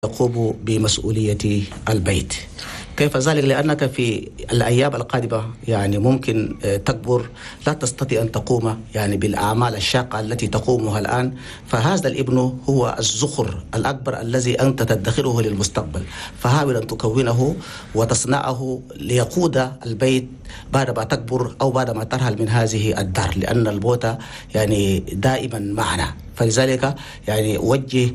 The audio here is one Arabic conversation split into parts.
يقوم بمسؤولية البيت. كيف ذلك؟ لأنك في الأيام القادمة يعني ممكن تكبر لا تستطيع أن تقوم يعني بالأعمال الشاقة التي تقومها الآن، فهذا الابن هو الزخر الأكبر الذي أنت تدخره للمستقبل، فحاول أن تكونه وتصنعه ليقود البيت بعد ما تكبر أو بعد ما ترحل من هذه الدار، لأن الموت يعني دائما معنا. فلذلك يعني وجه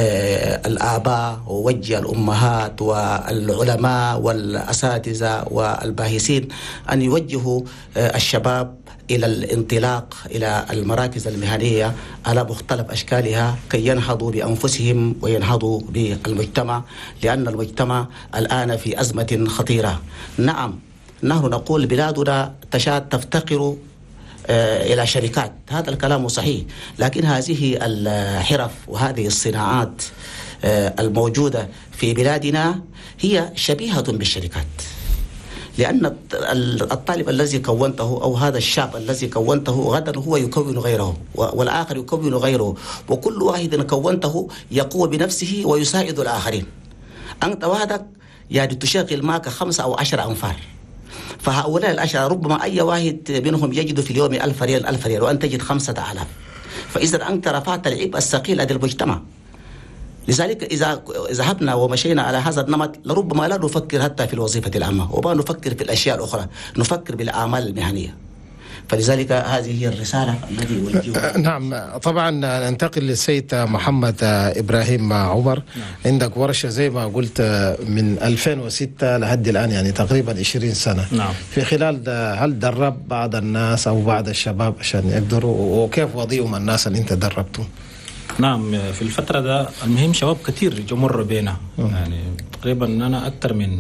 الآباء ووجه الأمهات والعلماء والأساتذة والباحثين أن يوجهوا الشباب إلى الانطلاق إلى المراكز المهنية على مختلف أشكالها كي ينهضوا بأنفسهم وينهضوا بالمجتمع، لأن المجتمع الآن في أزمة خطيرة. نعم، نحن نقول بلادنا تفتقر إلى شركات، هذا الكلام صحيح، لكن هذه الحرف وهذه الصناعات الموجودة في بلادنا هي شبيهة بالشركات، لأن الطالب الذي كونته أو هذا الشاب الذي كونته غدا هو يكون غيره والآخر يكون غيره، وكل واحد كونته يقوم بنفسه ويساعد الآخرين. أنت وحدك يعني تشغل معك 5 أو 10 أنفار، فهؤلاء الأشرار ربما أي واحد منهم يجد في اليوم 1000 ريال 1000 ريال وأنت تجد 5000، فإذا أنت رفعت العبء الثقيل لدى المجتمع. لذلك إذا ذهبنا ومشينا على هذا النمط لربما لا نفكر حتى في الوظيفة العامة وما نفكر في الأشياء الأخرى، نفكر بالأعمال المهنية. فلذلك هذه هي الرسالة التي يوجهها. نعم، طبعا ننتقل للسيد محمد إبراهيم عمر. عندك ورشة زي ما قلت من 2006 لحد الآن، يعني تقريبا 20 سنة. نعم. في خلال ده هل درب بعض الناس أو بعض الشباب عشان يقدروا، وكيف وضعهم الناس اللي أنت دربتهم؟ نعم، في الفترة ده المهم شباب كتير جمر بينا، يعني تقريبا أنا أكثر من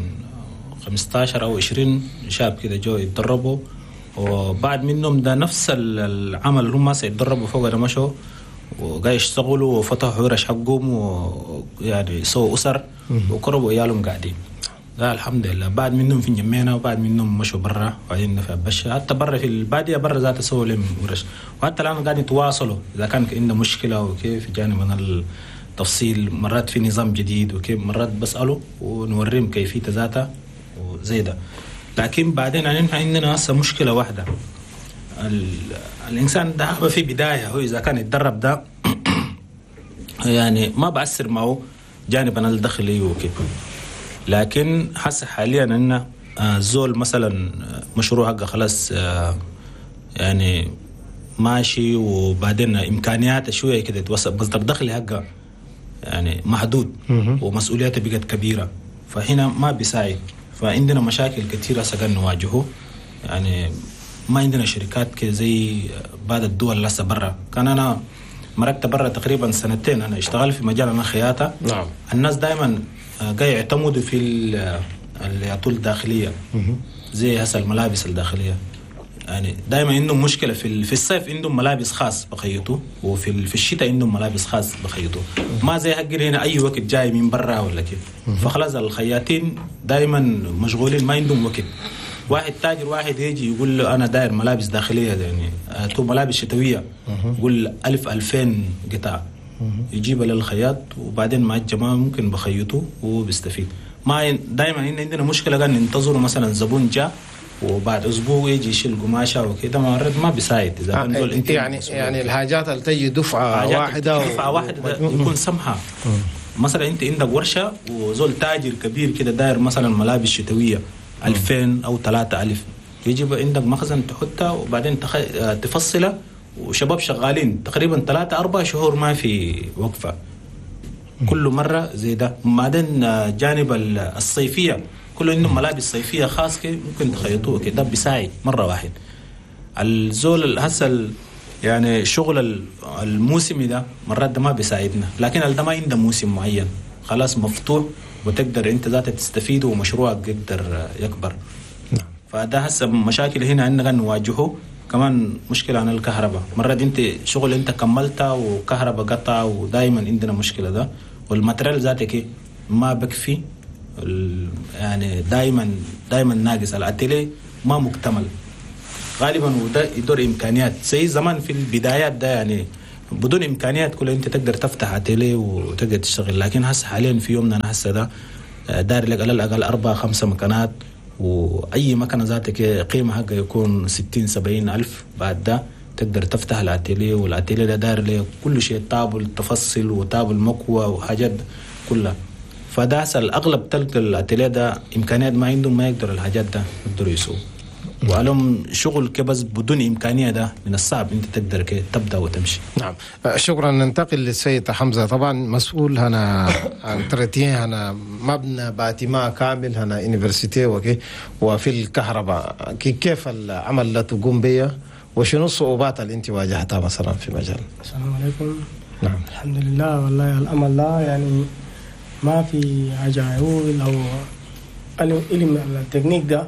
15 أو 20 شاب كده جو يتدربوا، وبعد منهم ده نفس العمل اللي هم سيتدربوا فوق ده مشوا وقاعد يشتغلوا وفتحوا ورش حقهم ويعني سووا أسر وقربوا عيالهم قاعدين. ده الحمد لله. بعد منهم في جمينا وبعد منهم مشوا برا وقاعدين في بشة، حتى برا في البادية برا ذات سووا لهم ورش، وحتى الآن قاعدين يتواصلوا إذا كان عنده مشكلة وكيف جانب من التفصيل. مرات في نظام جديد وكيف مرات بسأله ونوريهم كيفية ذاته وزي ده. لكن بعدين عندنا هسه مشكلة واحدة، الإنسان ده في بداية هو إذا كان يتدرب ده يعني ما بأثر معه جانبنا الدخلي وكيف، لكن حس حاليا أن زول مثلا مشروع حقه خلاص يعني ماشي، وبعدين إمكانياته شوية كده توسط، بس دخلي حقه يعني محدود ومسؤولياته بقت كبيرة، فهنا ما بيساعد. فعندنا مشاكل كثيرة سكن نواجهه، يعني ما عندنا شركات كده زي بعض الدول لسه برا. كان أنا مركت برا تقريبا 2 سنين، أنا اشتغل في مجال أنا خياطة. نعم. الناس دائما قاعد يعتمدوا في اللي يعطوا الداخلية زي هسه الملابس الداخلية، يعني دائما عندهم مشكلة في الصيف عندهم ملابس خاص بخيطوا، وفي الشتاء عندهم ملابس خاص بخيطوا، ما زي حقنا هنا أي وقت جاي من برا ولا كده. فخلاص الخياطين دائما مشغولين ما عندهم وقت. واحد تاجر واحد يجي يقول له أنا داير ملابس داخلية، يعني تو ملابس شتوية، يقول 1000-2000 قطعة، يجيبها للخياط وبعدين مع الجماعة ممكن بخيطوا وبيستفيد. ما دائما عندنا مشكلة قال ننتظروا مثلا زبون جاء وبعد أسبوع يجي يشيل قماشة وكده، ما بيساعد. إذا كان دول يعني الحاجات اللي تجي دفعة واحدة يكون سمحة. مثلا أنت عندك ورشة وزول تاجر كبير كده داير مثلا ملابس شتوية 2000 أو 3000، يجب عندك مخزن تحطها وبعدين تفصلها، وشباب شغالين تقريبا 3-4 شهور ما في وقفة، كل مرة زي ده. بعدين جانب الصيفية كله عندهم ملابس صيفية خاص كده ممكن تخيطوه كده، بيساعد مرة واحد. الزول الهسل يعني شغل الموسمي ده مرات ده ما بيساعدنا، لكن ده ما عنده موسم معين خلاص مفتوح وتقدر انت ذاتك تستفيد ومشروعك يقدر يكبر. فده هسه مشاكل هنا عندنا نواجهه. كمان مشكلة عن الكهرباء، مرات انت شغل انت كملتها وكهرباء قطع، ودائما عندنا مشكلة ده. والماتريال ذاتك ما بكفي، يعني دائما ناقص، الاتيليه ما مكتمل غالبا، وده يدور امكانيات زي زمان في البدايات ده. يعني بدون امكانيات كلها انت تقدر تفتح اتيليه وتقدر تشتغل. لكن هسه حاليا في يومنا هسه ده داير لك على الاقل 4-5 مكانات، واي مكنه ذاتك قيمه حقها يكون 60-70 الف. بعد ده تقدر تفتح الاتيليه، والاتيليه ده داير لك كل شيء، طابل تفصل وطابل مكوى وحاجات كلها. فده هسه الاغلب تلقى الاتيليه ده امكانيات ما عندهم، ما يقدر الحاجات ده يقدروا يسووا. وعلم شغل كبس بدون إمكانية ده من الصعب أنت تقدر تبدأ وتمشي. نعم شكرا. ننتقل للسيد حمزة، طبعا مسؤول هنا عن ترتين هنا مبنى باتماع كامل هنا يونيفرسيتي وفي الكهرباء، كيف العمل اللي تقوم به وشنو الصعوبات اللي أنت واجهتها مثلا في مجال؟ السلام عليكم. نعم الحمد لله والله الأمل لا يعني ما في عجائب أو علم التكنيك ده،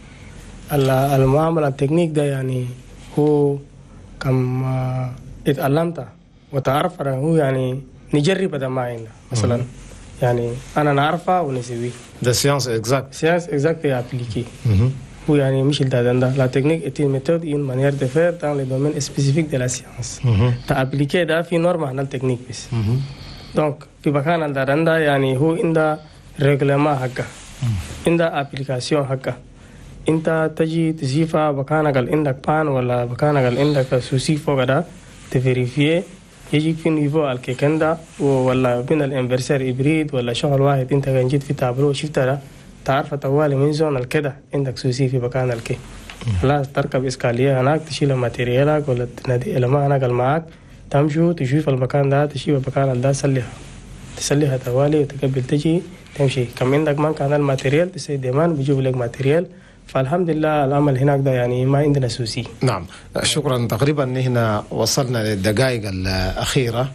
المعاملة التكنيك ده يعني هو كم اتعلمت وتعرف هو يعني نجرب ده ما عندنا مثلا يعني أنا نعرفه ونسويه. ده سيانس اكزاكت. سيانس اكزاكت ابليكي. هو يعني مش الداتا la technique est une méthode une manière de faire dans le domaine spécifique de la science. تابليكي ده في نورم عن التكنيك بس. دونك في مكان الداتا يعني هو عنده ريغلما حقه، عنده ابليكاسيون حقه. انت تجي تزيفها مكانك عندك بان ولا مكانك عندك سوسي فوق ده تفيريفيه، يجيك في نيفو الكيكندا ولا من الانفرسير ابريد ولا شغل واحد انت كان جيت في تابلو شفت ده تعرف طوالي من زون الكده عندك سوسي في مكان الكي. خلاص تركب اسكاليه هناك تشيل ماتيريالك ولا تنادي لما هناك معك تمشوا تشوف المكان ده تشوف المكان ده تسليها طوالي وتقبل تجي تمشي. كم عندك ما كان الماتيريال تسيد ديمان بيجيب لك ماتيريال. فالحمد لله العمل هناك ده يعني ما عندنا سوسي. نعم شكرا. تقريبا هنا وصلنا للدقائق الأخيرة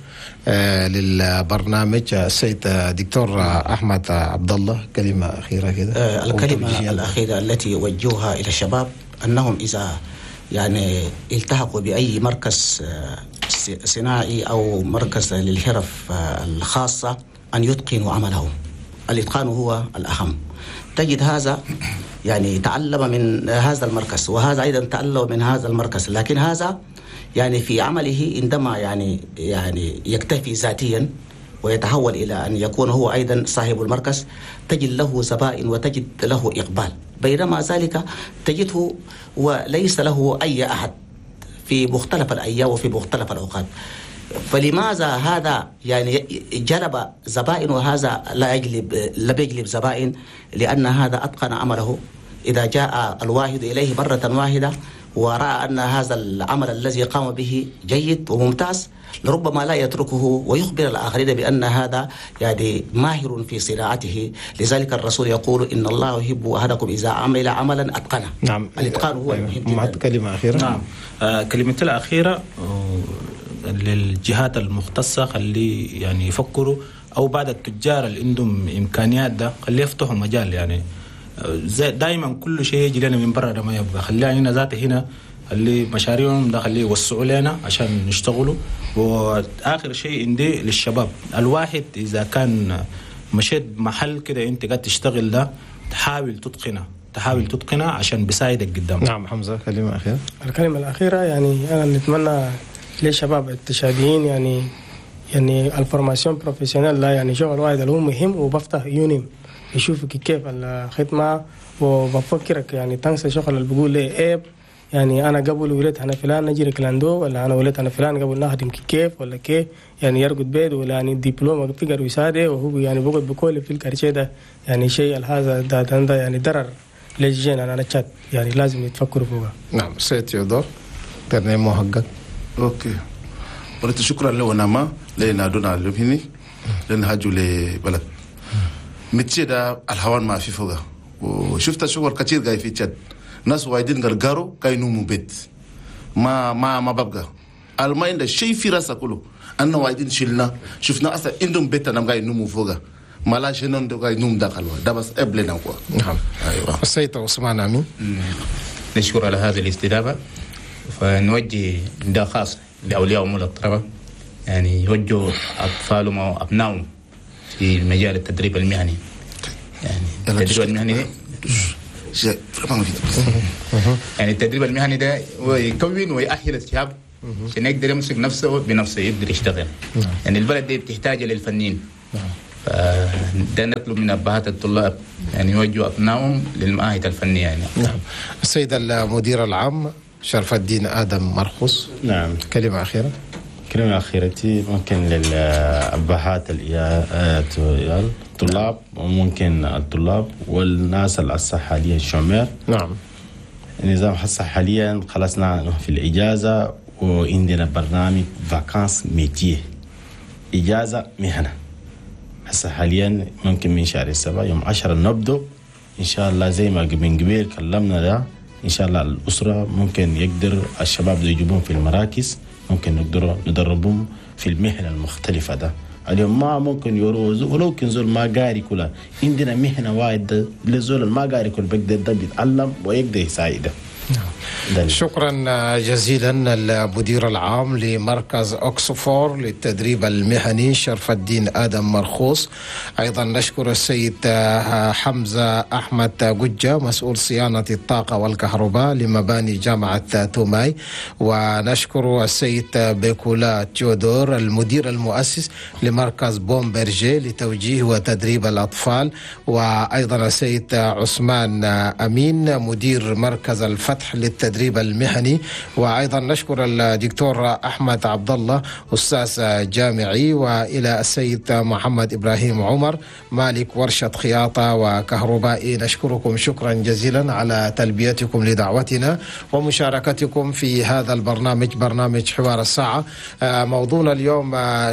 للبرنامج. السيد دكتور أحمد عبد الله كلمة أخيرة كده. الكلمة الأخيرة التي وجهوها إلى الشباب أنهم إذا يعني التحقوا بأي مركز صناعي أو مركز للحرف الخاصة أن يتقنوا عملهم. الإتقان هو الأهم. تجد هذا يعني تعلم من هذا المركز وهذا أيضا تعلم من هذا المركز، لكن هذا يعني في عمله عندما يعني يكتفي ذاتيا ويتحول إلى أن يكون هو أيضا صاحب المركز تجد له زبائن وتجد له إقبال، بينما ذلك تجده وليس له أي أحد في مختلف الأيام وفي مختلف الأوقات. فلماذا هذا يعني جلب زبائن وهذا لا بيجلب زبائن؟ لأن هذا أتقن عمله. إذا جاء الواحد إليه مرة واحدة ورأى أن هذا العمل الذي قام به جيد وممتاز لربما لا يتركه ويخبر الآخرين بأن هذا يعني ماهر في صناعته. لذلك الرسول يقول إن الله يحب أحدكم إذا عمل عملا أتقنه. نعم الإتقان هو مع كلمة أخيرة. نعم كلمة الأخيرة للجهات المختصة خلي يعني يفكروا، أو بعد التجار اللي عندهم إمكانيات ده خلي يفتحوا مجال. يعني دائما كل شيء يجي لنا من برا ده ما يبقى، خليها هنا ذاته هنا اللي مشاريعهم ده خليه يوسعوا لنا عشان نشتغلوا. وآخر شيء عندي للشباب الواحد إذا كان مشيت محل كده أنت قاعد تشتغل ده تحاول تتقنها عشان بيساعدك قدام. نعم حمزة كلمة أخيرة. الكلمة الأخيرة يعني أنا نتمنى للشباب التشابهين يعني الفورماسيون بروفيسيونيل لا يعني شغل واحد اللي هو مهم وبفتح يونيم يشوفك كيف الخدمة وبفكرك يعني تنسى شغل اللي بيقول لي عيب. يعني أنا قبل ولدت أنا فلان نجي ركلاندو ولا أنا ولدت أنا فلان قبل نخدم كيف ولا كيف يعني يرقد بيد ولا يعني دبلومة فيقر ويساعده وهو يعني بقعد بكل في الكارشة ده يعني شيء هذا ده يعني ضرر للجين. أنا تشات يعني لازم يتفكروا فوقها. نعم سيد تيودور ترنيمو حقك. اوكي ولت شكرا له نما لنا دونا لبني لنا هاجو لبلد متشي ده الهوان ما في فوقها. وشفت شغل كثير جاي في تشاد ناس وايدين غرغارو كاي نومو بيت ما ببقى الماين ده شيء في راسه كله أنا وايدين شلنا شفنا أصلا عندهم بيت أنا جاي نومو فوقها ما لا شنون ده جاي نوم داخل ده بس قبلنا كوا. نعم أيوة. السيد عثمان أمين نشكر على هذه الاستجابة. فنوجه نداء خاص لأولياء أمور الطلبة يعني يوجهوا أطفالهم أو أبنائهم في مجال التدريب المهني. يعني التدريب المهني يعني التدريب المهني ده يكون ويأهل الشباب عشان يقدر يمسك نفسه بنفسه يقدر يشتغل. يعني البلد دي بتحتاج للفنيين. ده نطلب من أبهات الطلاب يعني يوجهوا أبنائهم للمعاهد الفنية يعني. نعم. السيد المدير العام شرف الدين آدم مرخوص. نعم. كلمة أخيرة. كلمة أخيرتي ممكن للأبهات الطلاب وممكن الطلاب والناس الصحة الشومير. نعم. النظام هسه حاليا خلصنا في الإجازة وعندنا برنامج فاكانس ميتيه، إجازة مهنة. هسه حاليا ممكن من شهر 7 يوم 10 نبدأ إن شاء الله زي ما من قبل كلمنا ده. إن شاء الله الأسرة ممكن يقدر الشباب يجيبون في المراكز، ممكن نقدر ندربهم في المهنة المختلفة ده. اليوم ما ممكن يروزوا ولو كان زول ما قاري كلها، عندنا مهنة واحدة للزول ما قاري كل بيقدر ده بيتعلم ويقدر يساعده. شكرا جزيلا المدير العام لمركز أوكسفور للتدريب المهني شرف الدين آدم مرخوص. أيضا نشكر السيد حمزة أحمد قجة مسؤول صيانة الطاقة والكهرباء لمباني جامعة توماي، ونشكر السيد بيكولا تيودور المدير المؤسس لمركز بومبرجي لتوجيه وتدريب الأطفال، وأيضا السيد عثمان أمين مدير مركز الفتح للتدريب المهني، وأيضا نشكر الدكتور أحمد عبد الله أستاذ جامعي، وإلى السيد محمد إبراهيم عمر مالك ورشة خياطة وكهربائي. نشكركم شكرا جزيلا على تلبيتكم لدعوتنا ومشاركتكم في هذا البرنامج، برنامج حوار الساعة. موضوعنا اليوم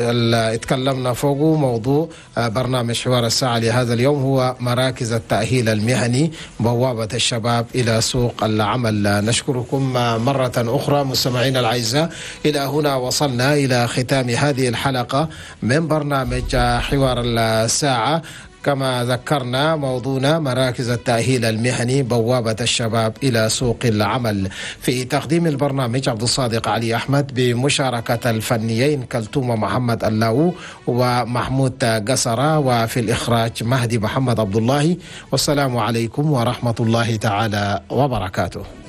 اتكلمنا فوقه، موضوع برنامج حوار الساعة لهذا اليوم هو مراكز التأهيل المهني، بوابة الشباب إلى سوق العمل. نشكركم مرة أخرى مستمعينا الأعزاء. إلى هنا وصلنا إلى ختام هذه الحلقة من برنامج حوار الساعة. كما ذكرنا موضوعنا مراكز التأهيل المهني، بوابة الشباب إلى سوق العمل. في تقديم البرنامج عبد الصادق علي أحمد بمشاركة الفنيين كلثوم محمد اللاو ومحمود قصرة، وفي الإخراج مهدي محمد عبد الله. والسلام عليكم ورحمة الله تعالى وبركاته.